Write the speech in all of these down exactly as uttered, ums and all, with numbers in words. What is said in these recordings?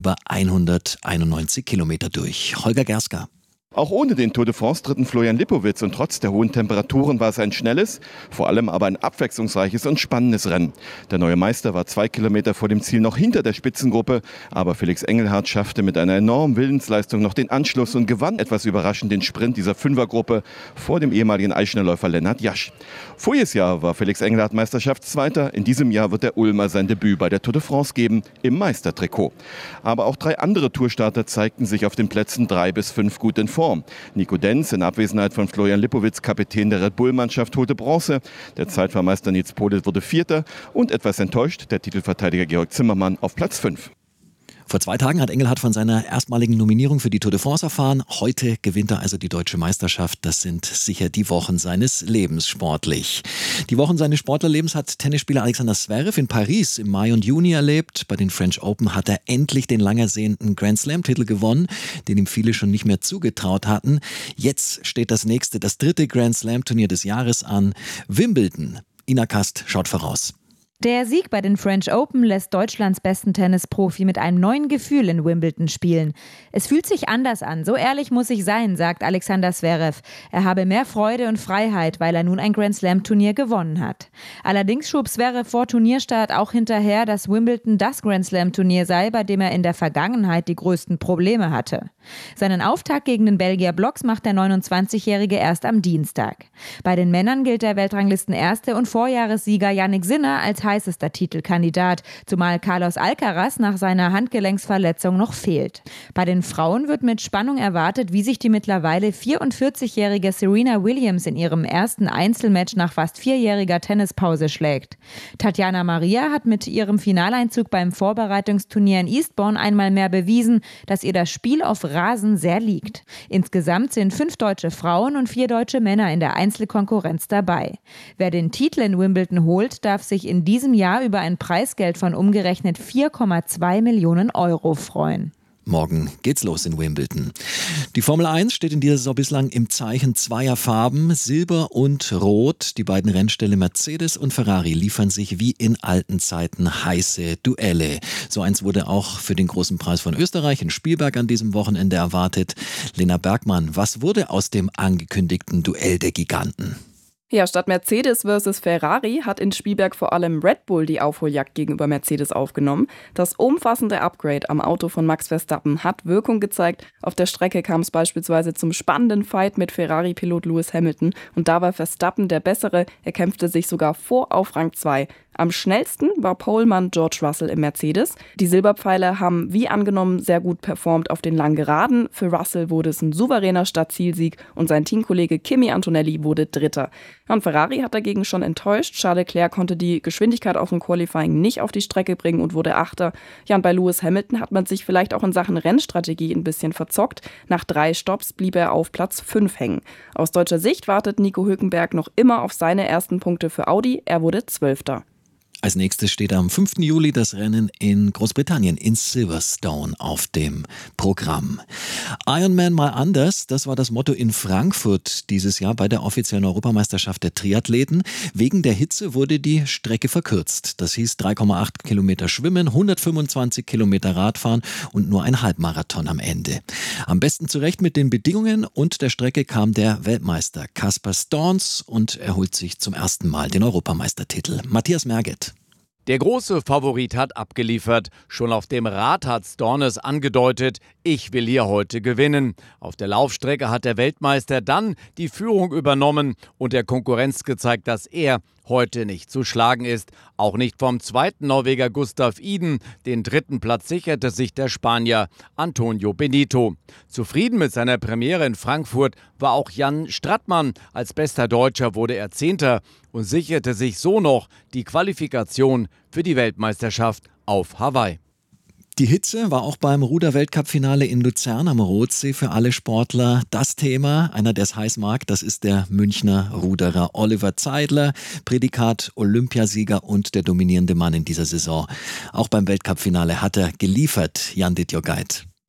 über hunderteinundneunzig Kilometer durch. Holger Gerska. Auch ohne den Tour de France dritten Florian Lipowitz und trotz der hohen Temperaturen war es ein schnelles, vor allem aber ein abwechslungsreiches und spannendes Rennen. Der neue Meister war zwei Kilometer vor dem Ziel noch hinter der Spitzengruppe, aber Felix Engelhardt schaffte mit einer enormen Willensleistung noch den Anschluss und gewann etwas überraschend den Sprint dieser Fünfergruppe vor dem ehemaligen Eichner-Läufer Lennart Jasch. Voriges Jahr war Felix Engelhardt Meisterschaftszweiter, in diesem Jahr wird der Ulmer sein Debüt bei der Tour de France geben, im Meistertrikot. Aber auch drei andere Tourstarter zeigten sich auf den Plätzen drei bis fünf gut in Form. Nico Denz in Abwesenheit von Florian Lipowitz, Kapitän der Red Bull-Mannschaft, holte Bronze. Der Zeitfahrmeister Nils Podel wurde Vierter und etwas enttäuscht der Titelverteidiger Georg Zimmermann auf Platz fünf. Vor zwei Tagen hat Engelhardt von seiner erstmaligen Nominierung für die Tour de France erfahren. Heute gewinnt er also die deutsche Meisterschaft. Das sind sicher die Wochen seines Lebens sportlich. Die Wochen seines Sportlerlebens hat Tennisspieler Alexander Zverev in Paris im Mai und Juni erlebt. Bei den French Open hat er endlich den lang ersehnten Grand Slam-Titel gewonnen, den ihm viele schon nicht mehr zugetraut hatten. Jetzt steht das nächste, das dritte Grand Slam-Turnier des Jahres an. Wimbledon. Ina Kast schaut voraus. Der Sieg bei den French Open lässt Deutschlands besten Tennisprofi mit einem neuen Gefühl in Wimbledon spielen. Es fühlt sich anders an, so ehrlich muss ich sein, sagt Alexander Zverev. Er habe mehr Freude und Freiheit, weil er nun ein Grand Slam Turnier gewonnen hat. Allerdings schob Zverev vor Turnierstart auch hinterher, dass Wimbledon das Grand Slam Turnier sei, bei dem er in der Vergangenheit die größten Probleme hatte. Seinen Auftakt gegen den Belgier Blocks macht der neunundzwanzigjährige erst am Dienstag. Bei den Männern gilt der Weltranglisten-Erste und Vorjahressieger Jannik Sinner als heißester Titelkandidat, zumal Carlos Alcaraz nach seiner Handgelenksverletzung noch fehlt. Bei den Frauen wird mit Spannung erwartet, wie sich die mittlerweile vierundvierzigjährige Serena Williams in ihrem ersten Einzelmatch nach fast vierjähriger Tennispause schlägt. Tatjana Maria hat mit ihrem Finaleinzug beim Vorbereitungsturnier in Eastbourne einmal mehr bewiesen, dass ihr das Spiel auf Rasen sehr liegt. Insgesamt sind fünf deutsche Frauen und vier deutsche Männer in der Einzelkonkurrenz dabei. Wer den Titel in Wimbledon holt, darf sich in diesem Jahr über ein Preisgeld von umgerechnet vier Komma zwei Millionen Euro freuen. Morgen geht's los in Wimbledon. Die Formel eins steht in dieser Saison bislang im Zeichen zweier Farben, Silber und Rot. Die beiden Rennställe Mercedes und Ferrari liefern sich wie in alten Zeiten heiße Duelle. So eins wurde auch für den Großen Preis von Österreich in Spielberg an diesem Wochenende erwartet. Lena Bergmann, was wurde aus dem angekündigten Duell der Giganten? Ja, statt Mercedes versus Ferrari hat in Spielberg vor allem Red Bull die Aufholjagd gegenüber Mercedes aufgenommen. Das umfassende Upgrade am Auto von Max Verstappen hat Wirkung gezeigt. Auf der Strecke kam es beispielsweise zum spannenden Fight mit Ferrari-Pilot Lewis Hamilton. Und da war Verstappen der Bessere. Er kämpfte sich sogar vor auf Rang zwei. Am schnellsten war Polemann George Russell im Mercedes. Die Silberpfeile haben wie angenommen sehr gut performt auf den langen Geraden. Für Russell wurde es ein souveräner Startzielsieg und sein Teamkollege Kimi Antonelli wurde Dritter. Und Ferrari hat dagegen schon enttäuscht. Charles Leclerc konnte die Geschwindigkeit aus dem Qualifying nicht auf die Strecke bringen und wurde Achter. Ja, und bei Lewis Hamilton hat man sich vielleicht auch in Sachen Rennstrategie ein bisschen verzockt. Nach drei Stopps blieb er auf Platz fünf hängen. Aus deutscher Sicht wartet Nico Hülkenberg noch immer auf seine ersten Punkte für Audi. Er wurde Zwölfter. Als nächstes steht am fünften Juli das Rennen in Großbritannien, in Silverstone, auf dem Programm. Ironman mal anders, das war das Motto in Frankfurt dieses Jahr bei der offiziellen Europameisterschaft der Triathleten. Wegen der Hitze wurde die Strecke verkürzt. Das hieß drei Komma acht Kilometer Schwimmen, hundertfünfundzwanzig Kilometer Radfahren und nur ein Halbmarathon am Ende. Am besten zurecht mit den Bedingungen und der Strecke kam der Weltmeister Kasper Storns und er holt sich zum ersten Mal den Europameistertitel. Matthias Merget. Der große Favorit hat abgeliefert. Schon auf dem Rad hat Stornes angedeutet, ich will hier heute gewinnen. Auf der Laufstrecke hat der Weltmeister dann die Führung übernommen und der Konkurrenz gezeigt, dass er heute nicht zu schlagen ist. Auch nicht vom zweiten Norweger Gustav Iden. Den dritten Platz sicherte sich der Spanier Antonio Benito. Zufrieden mit seiner Premiere in Frankfurt war auch Jan Strattmann. Als bester Deutscher wurde er Zehnter und sicherte sich so noch die Qualifikation für die Weltmeisterschaft auf Hawaii. Die Hitze war auch beim Ruder-Weltcup-Finale in Luzern am Rotsee für alle Sportler das Thema. Einer, der es heiß mag, das ist der Münchner Ruderer Oliver Zeidler, Prädikat Olympiasieger und der dominierende Mann in dieser Saison. Auch beim Weltcup-Finale hat er geliefert, Jan Dittjor Geit.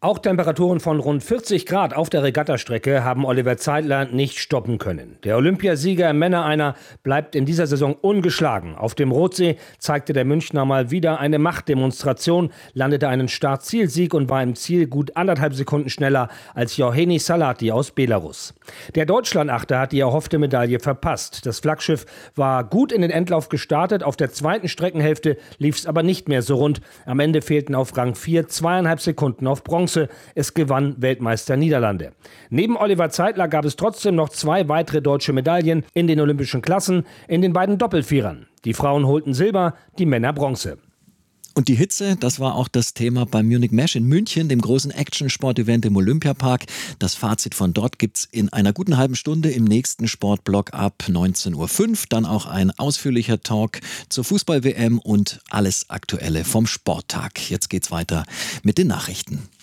Auch Temperaturen von rund vierzig Grad auf der Regattastrecke haben Oliver Zeitler nicht stoppen können. Der Olympiasieger im Männer-Einer bleibt in dieser Saison ungeschlagen. Auf dem Rotsee zeigte der Münchner mal wieder eine Machtdemonstration, landete einen Start-Ziel-Sieg und war im Ziel gut anderthalb Sekunden schneller als Jauheni Salati aus Belarus. Der Deutschlandachter hat die erhoffte Medaille verpasst. Das Flaggschiff war gut in den Endlauf gestartet, auf der zweiten Streckenhälfte lief es aber nicht mehr so rund. Am Ende fehlten auf Rang vier zweieinhalb Sekunden auf Bronze. Es gewann Weltmeister Niederlande. Neben Oliver Zeitler gab es trotzdem noch zwei weitere deutsche Medaillen in den olympischen Klassen, in den beiden Doppelvierern. Die Frauen holten Silber, die Männer Bronze. Und die Hitze, das war auch das Thema beim Munich Mesh in München, dem großen Action-Sport-Event im Olympiapark. Das Fazit von dort gibt's in einer guten halben Stunde im nächsten Sportblock ab neunzehn Uhr fünf. Dann auch ein ausführlicher Talk zur Fußball-W M und alles Aktuelle vom Sporttag. Jetzt geht's weiter mit den Nachrichten.